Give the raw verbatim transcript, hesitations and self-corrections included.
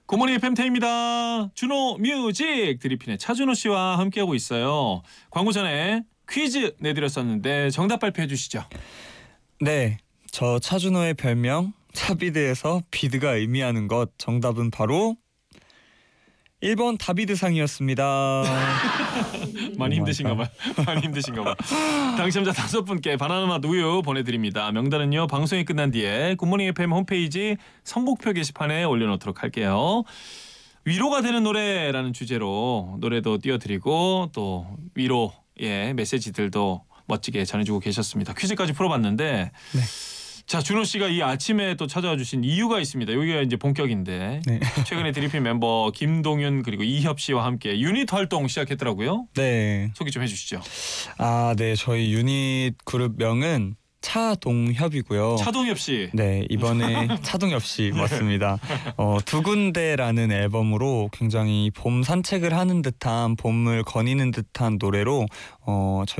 굿모닝 에프엠 태입니다. 준호 뮤직 드리핀의 차준호 씨와 함께하고 있어요. 광고 전에 퀴즈 내드렸었는데 정답 발표해 주시죠. 네, 저 차준호의 별명 차비드에서 비드가 의미하는 것, 정답은 바로 일 번 다비드상이었습니다. 많이 힘드신가 봐요. 많이 힘드신가 봐. 당첨자 다섯 분께 바나나 맛 우유 보내드립니다. 명단은요 방송이 끝난 뒤에 굿모닝 에프엠 홈페이지 선곡표 게시판에 올려놓도록 할게요. 위로가 되는 노래라는 주제로 노래도 띄워드리고 또 위로의 메시지들도 멋지게 전해주고 계셨습니다. 퀴즈까지 풀어봤는데 네. 자, 준호 씨가 이 아침에 또 찾아와 주신 이유가 있습니다. 여기가 이제 본격인데 네. 최근에 드리핀 멤버 김동윤 그리고 이협 씨와 함께 유닛 활동 시작했더라고요. 네. 소개 좀 해주시죠. 아, 네, 저희 유닛 그룹명은 차동협이고요. 차동협 씨. 네, 이번에 차동협 씨 맞습니다. 어, 두 군데라는 앨범으로 굉장히 봄 산책을 하는 듯한, 봄을 거니는 듯한 노래로 어, 저희